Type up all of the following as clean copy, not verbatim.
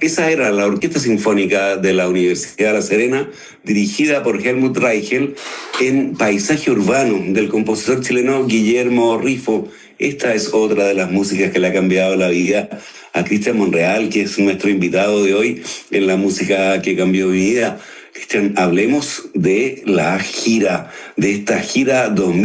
Esa era la Orquesta Sinfónica de la Universidad de La Serena, dirigida por Helmut Reichel, en Paisaje Urbano, del compositor chileno Guillermo Rifo. Esta es otra de las músicas que le ha cambiado la vida a Cristian Monreal, que es nuestro invitado de hoy en la música que cambió mi vida. Cristian, hablemos de la gira, de esta gira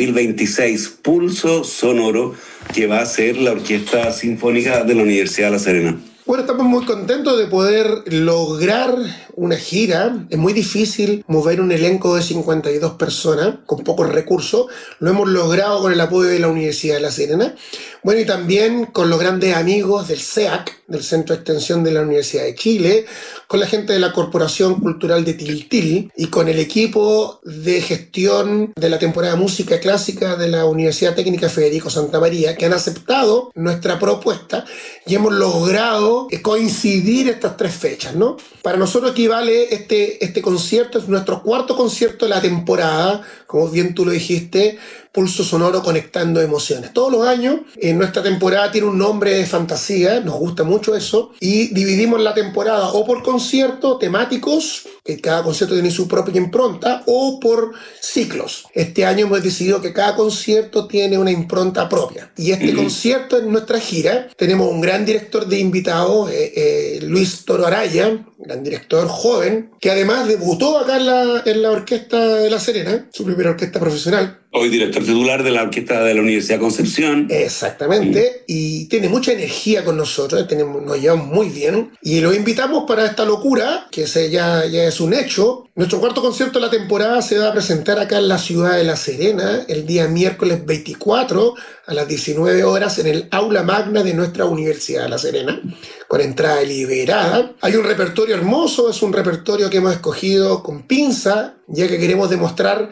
2026, Pulso Sonoro, que va a ser la Orquesta Sinfónica de la Universidad de La Serena. Bueno, estamos muy contentos de poder lograr una gira. Es muy difícil mover un elenco de 52 personas con pocos recursos. Lo hemos logrado con el apoyo de la Universidad de La Serena. Bueno, y también con los grandes amigos del CEAC, del Centro de Extensión de la Universidad de Chile, con la gente de la Corporación Cultural de Tiltil y con el equipo de gestión de la temporada de música clásica de la Universidad Técnica Federico Santa María, que han aceptado nuestra propuesta y hemos logrado coincidir estas tres fechas, ¿no? Para nosotros equivale este concierto, es nuestro cuarto concierto de la temporada, como bien tú lo dijiste, Pulso Sonoro Conectando Emociones. Todos los años, nuestra temporada tiene un nombre de fantasía, nos gusta mucho eso, y dividimos la temporada o por conciertos temáticos, que cada concierto tiene su propia impronta, o por ciclos. Este año hemos decidido que cada concierto tiene una impronta propia. Y este concierto en nuestra gira, tenemos un gran director de invitados, Luis Toro Araya, gran director joven, que además debutó acá en la Orquesta de La Serena, su primera orquesta profesional. Hoy director titular de la Orquesta de la Universidad de Concepción. Exactamente, y tiene mucha energía con nosotros, nos llevamos muy bien, y lo invitamos para esta locura, que ya es un hecho. Nuestro cuarto concierto de la temporada se va a presentar acá en la ciudad de La Serena, el día miércoles 24 a las 19 horas en el aula magna de nuestra Universidad de La Serena, con entrada liberada. Hay un repertorio hermoso, es un repertorio que hemos escogido con pinza, ya que queremos mostrar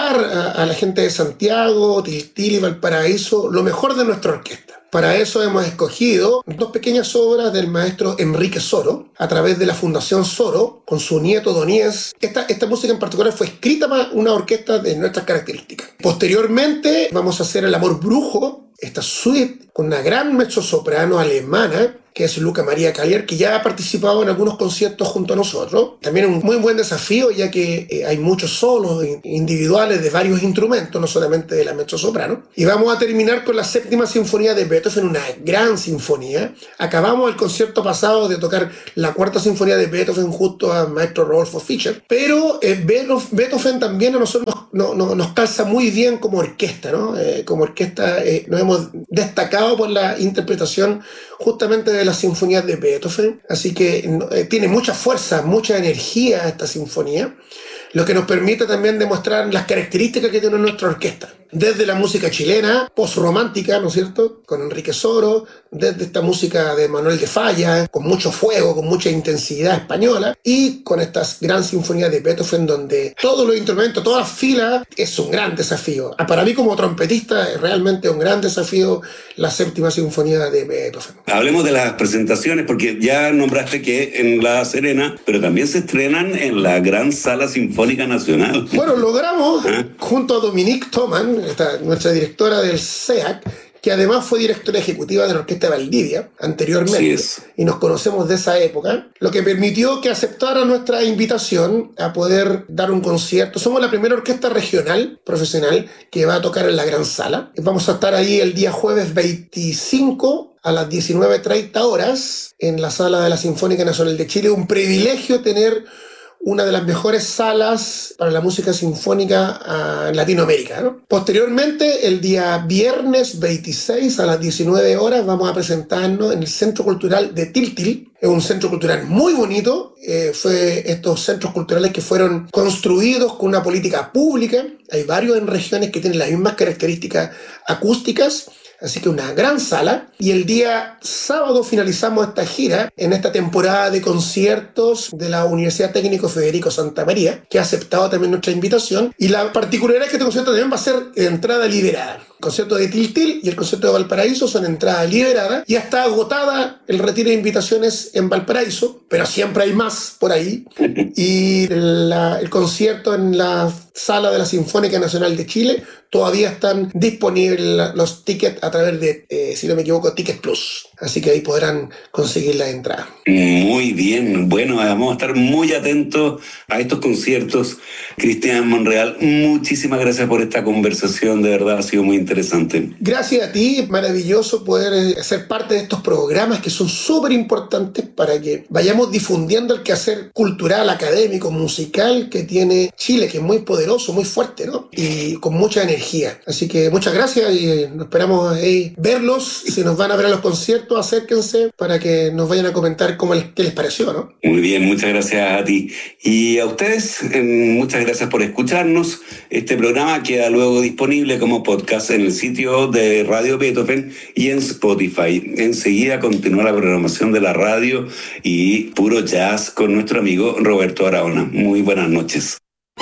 a la gente de Santiago, Tiltil y Valparaíso lo mejor de nuestra orquesta. Para eso hemos escogido dos pequeñas obras del maestro Enrique Soro, a través de la Fundación Soro, con su nieto Doniés. Esta música en particular fue escrita para una orquesta de nuestras características. Posteriormente vamos a hacer El Amor Brujo, esta suite con una gran mezzosoprano alemana, que es Luca María Calier, que ya ha participado en algunos conciertos junto a nosotros. También un muy buen desafío, ya que hay muchos solos individuales de varios instrumentos, no solamente de la mezzosoprano. Y vamos a terminar con la séptima sinfonía de Beethoven, una gran sinfonía. Acabamos el concierto pasado de tocar la cuarta sinfonía de Beethoven junto al maestro Rodolfo Fischer, pero Beethoven también a nosotros nos calza muy bien como orquesta, ¿no? Como orquesta nos hemos destacado por la interpretación justamente de las sinfonías de Beethoven, así que tiene mucha fuerza, mucha energía esta sinfonía, lo que nos permite también demostrar las características que tiene nuestra orquesta, desde la música chilena, postromántica, ¿no es cierto?, con Enrique Soro, desde esta música de Manuel de Falla, con mucho fuego, con mucha intensidad española, y con estas gran sinfonías de Beethoven, donde todos los instrumentos, todas las filas, es un gran desafío. Para mí como trompetista es realmente un gran desafío la séptima sinfonía de Beethoven. Hablemos de las presentaciones, porque ya nombraste que en La Serena, pero también se estrenan en la Gran Sala Sinfónica Nacional. Bueno, logramos, junto a Dominique Thoman, nuestra directora del CEAC, que además fue directora ejecutiva de la Orquesta de Valdivia anteriormente, y nos conocemos de esa época, lo que permitió que aceptara nuestra invitación a poder dar un concierto. Somos la primera orquesta regional profesional que va a tocar en la Gran Sala. Vamos a estar ahí el día jueves 25 a las 19:30 horas en la Sala de la Sinfónica Nacional de Chile. Un privilegio tener una de las mejores salas para la música sinfónica en Latinoamérica, ¿no? Posteriormente, el día viernes 26 a las 19 horas, vamos a presentarnos en el Centro Cultural de Tiltil. Es un centro cultural muy bonito. Fue estos centros culturales que fueron construidos con una política pública. Hay varios en regiones que tienen las mismas características acústicas. Así que una gran sala. Y el día sábado finalizamos esta gira en esta temporada de conciertos de la Universidad Técnico Federico Santa María, que ha aceptado también nuestra invitación. Y la particularidad es que este concierto también va a ser de entrada liberada. El concierto de Tiltil y el concierto de Valparaíso son entradas liberadas. Ya está agotada el retiro de invitaciones en Valparaíso, pero siempre hay más por ahí. Y el concierto en la Sala de la Sinfónica Nacional de Chile todavía están disponibles los tickets a través de, si no me equivoco, Ticket Plus. Así que ahí podrán conseguir la entrada. Muy bien. Bueno, vamos a estar muy atentos a estos conciertos. Cristian Monreal, muchísimas gracias por esta conversación. De verdad ha sido muy interesante. Gracias a ti. Es maravilloso poder ser parte de estos programas que son súper importantes para que vayamos difundiendo el quehacer cultural, académico, musical que tiene Chile, que es muy poderoso, muy fuerte, ¿no? Y con mucha energía. Así que muchas gracias y esperamos ahí verlos. Si nos van a ver a los conciertos, acérquense para que nos vayan a comentar qué les pareció, ¿no? Muy bien, muchas gracias a ti. Y a ustedes, muchas gracias por escucharnos. Este programa queda luego disponible como podcast en el sitio de Radio Beethoven y en Spotify. Enseguida continúa la programación de la radio y puro jazz con nuestro amigo Roberto Araona. Muy buenas noches.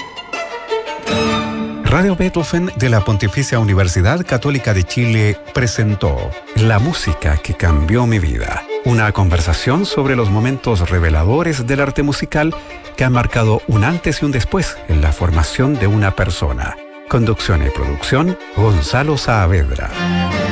Radio Beethoven de la Pontificia Universidad Católica de Chile presentó La música que cambió mi vida. Una conversación sobre los momentos reveladores del arte musical que han marcado un antes y un después en la formación de una persona. Conducción y producción, Gonzalo Saavedra.